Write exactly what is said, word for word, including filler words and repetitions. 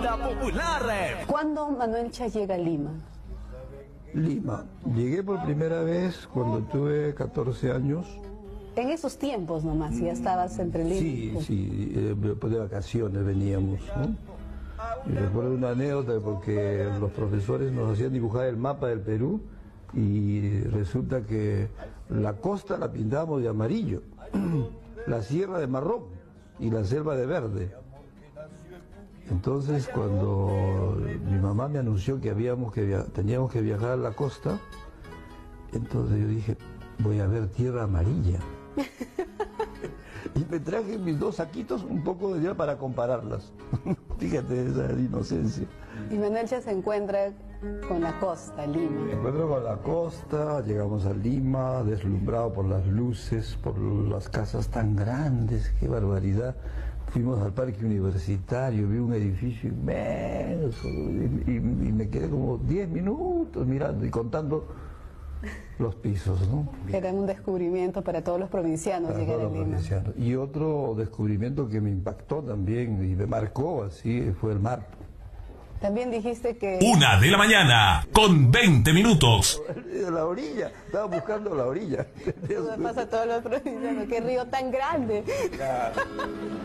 La Popular. ¿Cuándo Manuel Chas llega a Lima? Lima. Llegué por primera vez cuando tuve catorce años. En esos tiempos nomás, ya estabas entre Lima. Sí, sí, eh, de vacaciones veníamos, ¿no? Y recuerdo una anécdota porque los profesores nos hacían dibujar el mapa del Perú y resulta que la costa la pintábamos de amarillo, la sierra de marrón y la selva de verde. Entonces cuando mi mamá me anunció que, habíamos que via- teníamos que viajar a la costa, entonces yo dije, voy a ver tierra amarilla. Y me traje mis dos saquitos un poco de tierra para compararlas. Fíjate esa inocencia. Y Manuel Chas se encuentra con la costa, Lima. Me encuentro con la costa, llegamos a Lima, deslumbrado por las luces, por las casas tan grandes, qué barbaridad. Fuimos al parque universitario, vi un edificio inmenso y, y- y me quedé como diez minutos mirando y contando los pisos, ¿no? Era un descubrimiento para todos los provincianos Para llegar todos a los Lima. provincianos. Y otro descubrimiento que me impactó también y me marcó así fue el mar. También dijiste que... Una de la mañana con veinte minutos. La orilla, estaba buscando la orilla. Eso pasa a todos los provincianos. ¡Qué río tan grande!